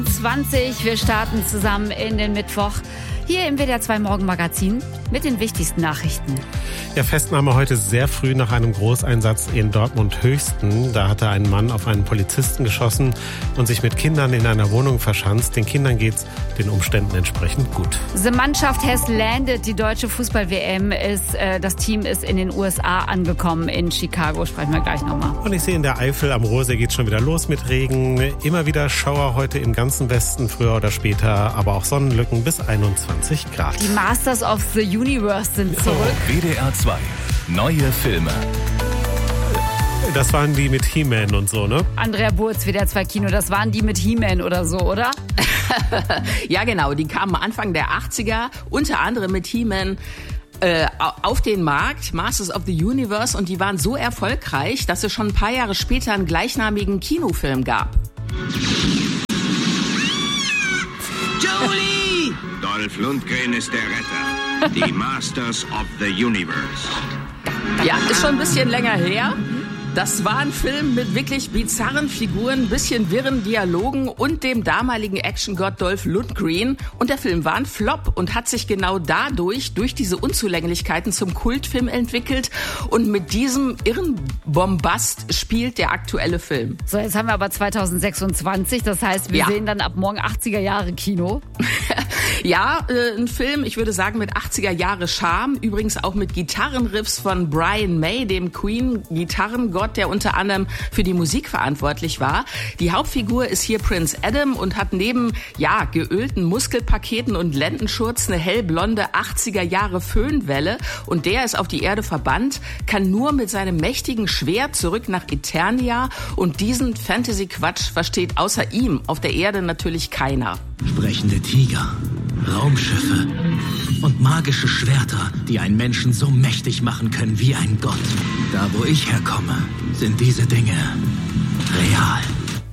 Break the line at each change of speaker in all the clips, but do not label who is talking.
20. Wir starten zusammen in den Mittwoch hier im WDR 2 Morgenmagazin mit den wichtigsten Nachrichten.
Ja, Festnahme heute sehr früh nach einem Großeinsatz in Dortmund-Höchsten. Da hatte ein Mann auf einen Polizisten geschossen und sich mit Kindern in einer Wohnung verschanzt. Den Kindern geht's den Umständen entsprechend gut.
Die Mannschaft has landed. Die deutsche Fußball-WM das Team ist in den USA angekommen. In Chicago sprechen wir gleich nochmal.
Und ich sehe in der Eifel am Ruhrsee geht's schon wieder los mit Regen. Immer wieder Schauer heute im ganzen Westen, früher oder später, aber auch Sonnenlücken bis 21 Grad.
Die Masters of the Universe sind zurück.
WDR 2. Neue Filme.
Das waren die mit He-Man und so, ne?
Andrea Burz, WDR 2 Kino, das waren die mit He-Man oder so, oder?
Ja, genau. Die kamen Anfang der 80er, unter anderem mit He-Man auf den Markt, Masters of the Universe, und die waren so erfolgreich, dass es schon ein paar Jahre später einen gleichnamigen Kinofilm gab.
Jolie! Dolph Lundgren ist der Retter. Die Masters of the Universe.
Ja, ist schon ein bisschen länger her. Das war ein Film mit wirklich bizarren Figuren, bisschen wirren Dialogen und dem damaligen Actiongott Dolph Lundgren. Und der Film war ein Flop und hat sich genau durch diese Unzulänglichkeiten zum Kultfilm entwickelt. Und mit diesem irren Bombast spielt der aktuelle Film.
So, jetzt haben wir aber 2026, das heißt, wir sehen dann ab morgen 80er Jahre Kino.
Ja, ein Film, ich würde sagen, mit 80er Jahre Charme. Übrigens auch mit Gitarrenriffs von Brian May, dem Queen-Gitarrengott, der unter anderem für die Musik verantwortlich war. Die Hauptfigur ist hier Prince Adam und hat neben, geölten Muskelpaketen und Lendenschurz eine hellblonde 80er Jahre Föhnwelle. Und der ist auf die Erde verbannt, kann nur mit seinem mächtigen Schwert zurück nach Eternia. Und diesen Fantasy-Quatsch versteht außer ihm auf der Erde natürlich keiner.
Sprechende Tiger, Raumschiffe und magische Schwerter, die einen Menschen so mächtig machen können wie ein Gott. Da, wo ich herkomme, sind diese Dinge real.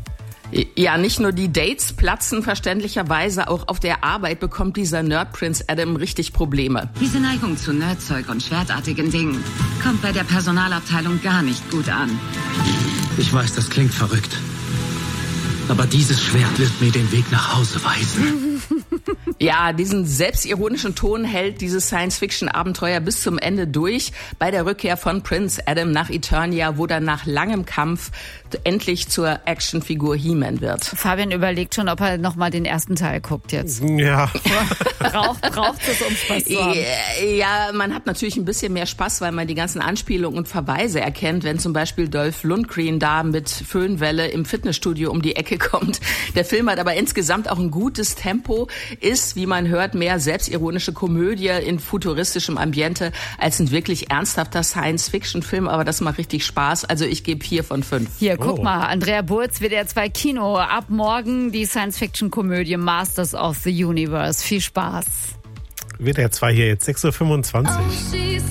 Ja, nicht nur die Dates platzen verständlicherweise, auch auf der Arbeit bekommt dieser Nerd Prince Adam richtig Probleme.
Diese Neigung zu Nerdzeug und schwertartigen Dingen kommt bei der Personalabteilung gar nicht gut an.
Ich weiß, das klingt verrückt. Aber dieses Schwert wird mir den Weg nach Hause weisen.
Ja, diesen selbstironischen Ton hält dieses Science-Fiction-Abenteuer bis zum Ende durch. Bei der Rückkehr von Prince Adam nach Eternia, wo dann nach langem Kampf endlich zur Actionfigur He-Man wird.
Fabian überlegt schon, ob er nochmal den ersten Teil guckt jetzt.
Ja.
Braucht es, um Spaß zu haben?
Ja, man hat natürlich ein bisschen mehr Spaß, weil man die ganzen Anspielungen und Verweise erkennt, wenn zum Beispiel Dolph Lundgren da mit Föhnwelle im Fitnessstudio um die Ecke kommt. Der Film hat aber insgesamt auch ein gutes Tempo, ist, wie man hört, mehr selbstironische Komödie in futuristischem Ambiente als ein wirklich ernsthafter Science-Fiction-Film, aber das macht richtig Spaß. Also ich gebe 4 von 5.
Hier, guck mal, Andrea Burz, WDR 2 Kino. Ab morgen die Science-Fiction-Komödie Masters of the Universe. Viel Spaß.
WDR 2 hier jetzt 6:25 Uhr.